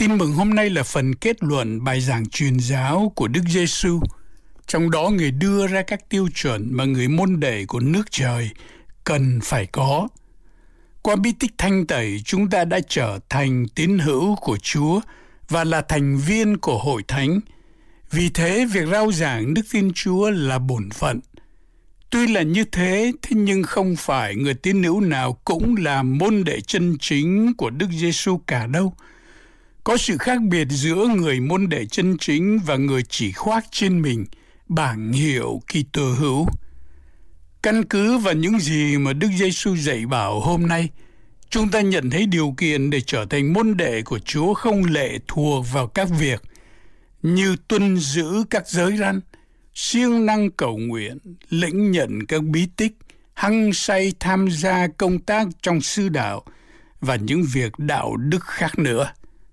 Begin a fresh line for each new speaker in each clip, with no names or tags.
Tin mừng hôm nay là phần kết luận bài giảng truyền giáo của Đức Giêsu. Trong đó người đưa ra các tiêu chuẩn mà người môn đệ của nước trời cần phải có. Qua bí tích thanh tẩy, chúng ta đã trở thành tín hữu của Chúa và là thành viên của hội thánh. Vì thế, việc rao giảng đức tin Chúa là bổn phận. Tuy là như thế, nhưng không phải người tín hữu nào cũng là môn đệ chân chính của Đức Giêsu cả đâu. Có sự khác biệt giữa người môn đệ chân chính và người chỉ khoác trên mình bảng hiệu Kitô hữu. Căn cứ vào những gì mà Đức Giêsu dạy bảo hôm nay, chúng ta nhận thấy điều kiện để trở thành môn đệ của Chúa không lệ thuộc vào các việc như tuân giữ các giới răn, siêng năng cầu nguyện, lĩnh nhận các bí tích, hăng say tham gia công tác trong sư đạo và những việc đạo đức khác nữa.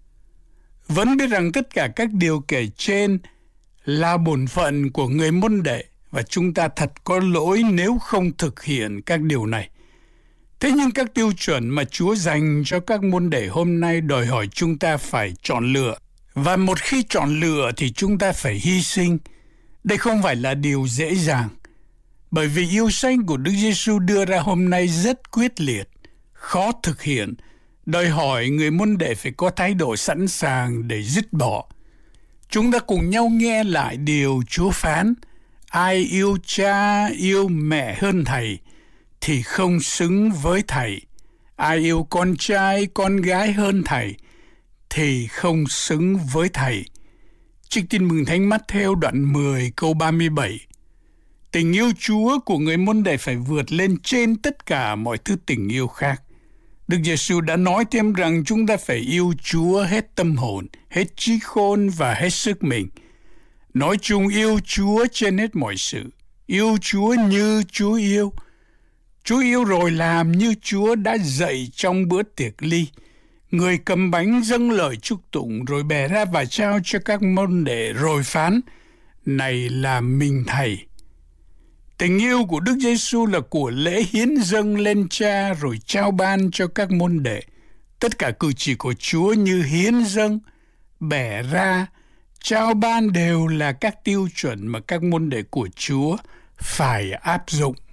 Vẫn biết rằng tất cả các điều kể trên là bổn phận của người môn đệ và chúng ta thật có lỗi nếu không thực hiện các điều này. Thế nhưng các tiêu chuẩn mà Chúa dành cho các môn đệ hôm nay đòi hỏi chúng ta phải chọn lựa. Và một khi chọn lựa thì chúng ta phải hy sinh. Đây không phải là điều dễ dàng. Bởi vì yêu sách của Đức Giêsu đưa ra hôm nay rất quyết liệt, khó thực hiện, đòi hỏi người môn đệ phải có thái độ sẵn sàng để dứt bỏ. Chúng ta cùng nhau nghe lại điều Chúa phán: ai yêu cha, yêu mẹ hơn Thầy thì không xứng với Thầy. Ai yêu con trai, con gái hơn Thầy thì không xứng với Thầy. Trích tin mừng Thánh Mát-thêu đoạn 10 câu 37. Tình yêu Chúa của người môn đệ phải vượt lên trên tất cả mọi thứ tình yêu khác. Đức Giêsu đã nói thêm rằng chúng ta phải yêu Chúa hết tâm hồn, hết trí khôn và hết sức mình. Nói chung yêu Chúa trên hết mọi sự. Yêu Chúa như Chúa yêu. Chúa yêu rồi làm như Chúa đã dạy trong bữa tiệc ly. Người cầm bánh dâng lời chúc tụng rồi bẻ ra và trao cho các môn đệ rồi phán: này là mình Thầy. Tình yêu của Đức Giêsu là của lễ hiến dâng lên Cha rồi trao ban cho các môn đệ. Tất cả cử chỉ của Chúa như hiến dâng, bẻ ra, trao ban đều là các tiêu chuẩn mà các môn đệ của Chúa phải áp dụng.